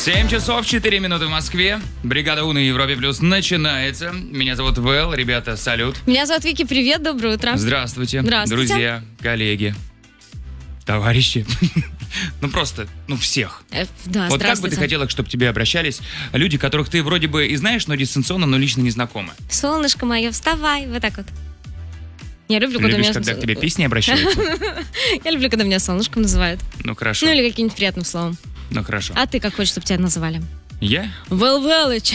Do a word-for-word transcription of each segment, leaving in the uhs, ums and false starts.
семь часов четыре минуты в Москве. Бригада У на Европе Плюс начинается. Меня зовут Вэл. Ребята, салют. Меня зовут Вики. Привет, доброе утро. Здравствуйте. Здравствуйте. Друзья, коллеги, товарищи. Ну просто, ну всех. Э, да, Вот как бы ты хотела, чтобы к тебе обращались люди, которых ты вроде бы и знаешь, но дистанционно, но лично не знакомы? Солнышко мое, вставай. Вот так вот. Я люблю, когда Любишь, меня... когда к тебе песни обращаются? Я люблю, когда меня солнышком называют. Ну хорошо. Ну или каким-нибудь приятным словом. Ну хорошо. А ты как хочешь, чтобы тебя называли? Я? Вэл Вэлыч.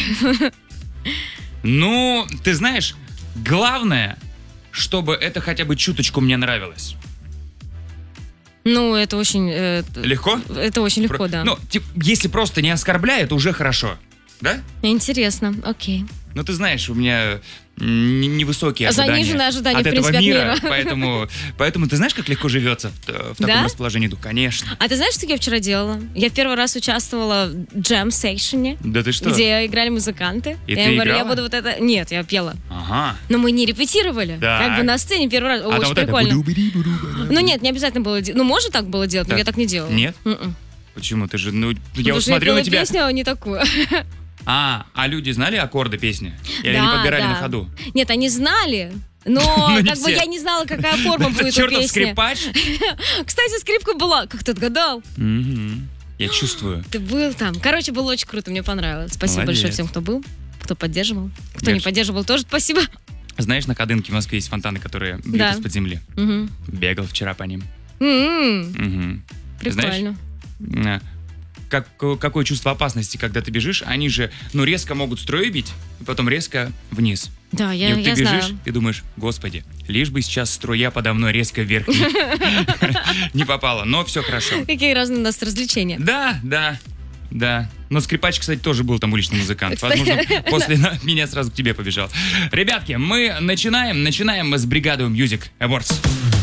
Ну, ты знаешь, главное, чтобы это хотя бы чуточку мне нравилось. Ну, это очень... э, Легко? Это очень легко, Про- да. Ну, типа, если просто не оскорбляет, уже хорошо. Да? Интересно, окей. Ну, ты знаешь, у меня н- невысокие ожидания, Заниженные ожидания, от в этого принципе, от мира, мира. Поэтому, поэтому ты знаешь, как легко живется в, т- в таком Да? расположении духа? Конечно. А ты знаешь, что я вчера делала? Я в первый раз участвовала в джем-сейшене, Да ты что? где играли музыканты. И я ты им говорю, я играла? буду вот это... Нет, я пела. Ага. Но мы не репетировали. Так. Как бы на сцене первый раз. А там Очень вот это прикольно. буду-биди-буду-буду. Ну нет, не обязательно было делать. Ну, можно так было делать, но Так. я так не делала. Нет? М-м. Почему? Ты же, ну, я Потому вот что я смотрю пела на тебя. песню, а не такую. А, а люди знали аккорды песни? Или Да, они подбирали да. на ходу? Нет, они знали. Но Но не как бы все. я не знала, какая форма Этот будет у чертов песни. скрипач. Кстати, скрипка была. Как ты отгадал? Мгм. Я чувствую. Ты был там. Короче, было очень круто, мне понравилось. Спасибо Молодец. большое всем, кто был, кто поддерживал. Кто Я не ж- поддерживал, тоже спасибо. Знаешь, на Кадынке в Москве есть фонтаны, которые бьют Да. из-под земли. Мгм. Бегал вчера по ним. М-м. Мгм. Прикольно. А, Как, какое чувство опасности, когда ты бежишь, они же, ну, резко могут струю бить, и потом резко вниз. Да, и я, вот ты я бежишь, знаю. и думаешь, господи, лишь бы сейчас струя подо мной резко вверх не попала, но все хорошо. Какие разные у нас развлечения. Да, да, да. Но скрипач, кстати, тоже был там уличный музыкант. Кстати. Возможно, после на- меня сразу к тебе побежал. Ребятки, мы начинаем, начинаем мы с бригады Music Awards.